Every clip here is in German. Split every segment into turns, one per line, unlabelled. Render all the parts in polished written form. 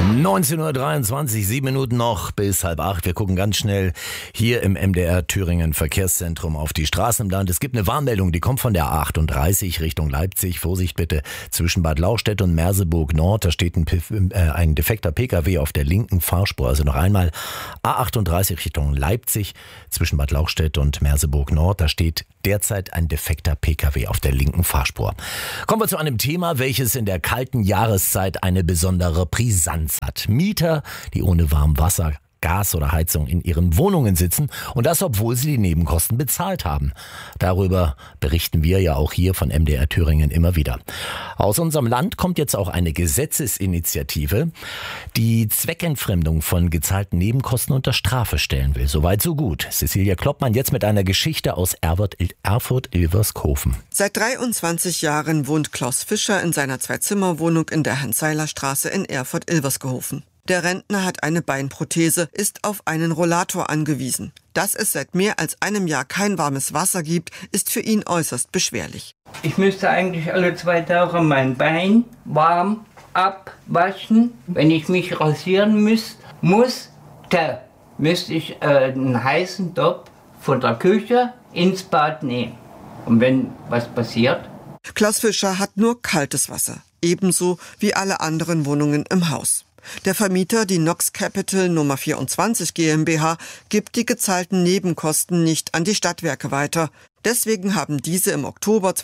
19:23 Uhr, 7 Minuten noch bis 7:30. Wir gucken ganz schnell hier im MDR Thüringen Verkehrszentrum auf die Straßen im Land. Es gibt eine Warnmeldung, die kommt von der A38 Richtung Leipzig. Vorsicht bitte zwischen Bad Lauchstädt und Merseburg Nord. Da steht ein defekter Pkw auf der linken Fahrspur. Also noch einmal A38 Richtung Leipzig zwischen Bad Lauchstädt und Merseburg Nord. Da steht derzeit ein defekter Pkw auf der linken Fahrspur. Kommen wir zu einem Thema, welches in der kalten Jahreszeit eine besondere Brisanz hat. Mieter, die ohne Warmwasser, Gas oder Heizung in ihren Wohnungen sitzen und das, obwohl sie die Nebenkosten bezahlt haben. Darüber berichten wir ja auch hier von MDR Thüringen immer wieder. Aus unserem Land kommt jetzt auch eine Gesetzesinitiative, die Zweckentfremdung von gezahlten Nebenkosten unter Strafe stellen will. Soweit, so gut. Cecilia Kloppmann jetzt mit einer Geschichte aus Erfurt-Ilverskofen.
Seit 23 Jahren wohnt Klaus Fischer in seiner Zwei-Zimmer-Wohnung in der Hans-Seiler-Straße in Erfurt-Ilverskofen. Der Rentner hat eine Beinprothese, ist auf einen Rollator angewiesen. Dass es seit mehr als einem Jahr kein warmes Wasser gibt, ist für ihn äußerst beschwerlich.
Ich müsste eigentlich alle 2 Tage mein Bein warm abwaschen. Wenn ich mich rasieren müsste ich einen heißen Topf von der Küche ins Bad nehmen. Und wenn was passiert?
Klaus Fischer hat nur kaltes Wasser, ebenso wie alle anderen Wohnungen im Haus. Der Vermieter, die Nox Capital Nummer 24 GmbH, gibt die gezahlten Nebenkosten nicht an die Stadtwerke weiter. Deswegen haben diese im Oktober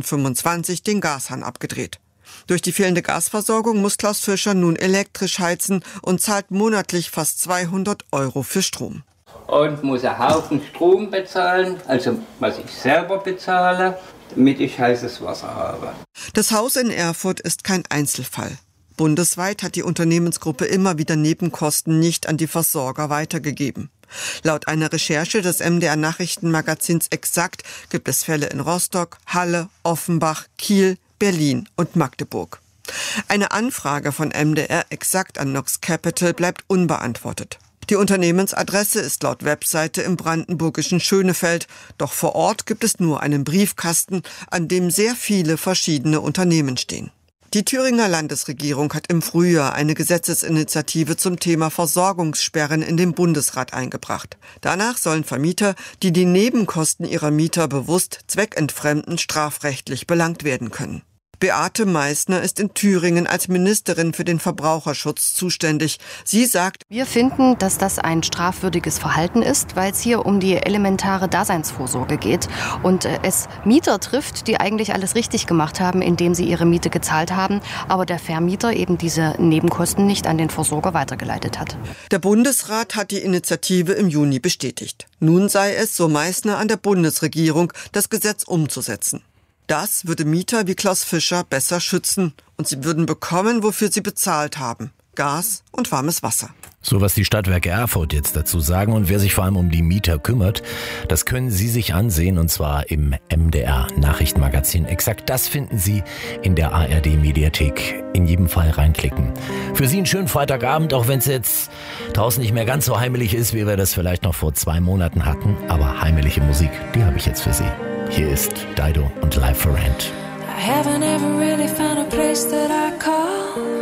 2025 den Gashahn abgedreht. Durch die fehlende Gasversorgung muss Klaus Fischer nun elektrisch heizen und zahlt monatlich fast 200 € für Strom.
Und muss einen Haufen Strom bezahlen, also was ich selber bezahle, damit ich heißes Wasser habe.
Das Haus in Erfurt ist kein Einzelfall. Bundesweit hat die Unternehmensgruppe immer wieder Nebenkosten nicht an die Versorger weitergegeben. Laut einer Recherche des MDR-Nachrichtenmagazins Exakt gibt es Fälle in Rostock, Halle, Offenbach, Kiel, Berlin und Magdeburg. Eine Anfrage von MDR Exakt an Nox Capital bleibt unbeantwortet. Die Unternehmensadresse ist laut Webseite im brandenburgischen Schönefeld, doch vor Ort gibt es nur einen Briefkasten, an dem sehr viele verschiedene Unternehmen stehen. Die Thüringer Landesregierung hat im Frühjahr eine Gesetzesinitiative zum Thema Versorgungssperren in den Bundesrat eingebracht. Danach sollen Vermieter, die die Nebenkosten ihrer Mieter bewusst zweckentfremden, strafrechtlich belangt werden können. Beate Meissner ist in Thüringen als Ministerin für den Verbraucherschutz zuständig. Sie sagt:
Wir finden, dass das ein strafwürdiges Verhalten ist, weil es hier um die elementare Daseinsvorsorge geht und es Mieter trifft, die eigentlich alles richtig gemacht haben, indem sie ihre Miete gezahlt haben, aber der Vermieter eben diese Nebenkosten nicht an den Versorger weitergeleitet hat.
Der Bundesrat hat die Initiative im Juni bestätigt. Nun sei es, so Meissner, an der Bundesregierung, das Gesetz umzusetzen. Das würde Mieter wie Klaus Fischer besser schützen und sie würden bekommen, wofür sie bezahlt haben: Gas und warmes Wasser.
So was die Stadtwerke Erfurt jetzt dazu sagen und wer sich vor allem um die Mieter kümmert, das können Sie sich ansehen und zwar im MDR Nachrichtenmagazin Exakt. Das finden Sie in der ARD Mediathek. In jedem Fall reinklicken. Für Sie einen schönen Freitagabend, auch wenn es jetzt draußen nicht mehr ganz so heimelig ist, wie wir das vielleicht noch vor 2 Monaten hatten. Aber heimelige Musik, die habe ich jetzt für Sie. Hier ist Dido und Live for Rent.
I haven't ever really found a place that I call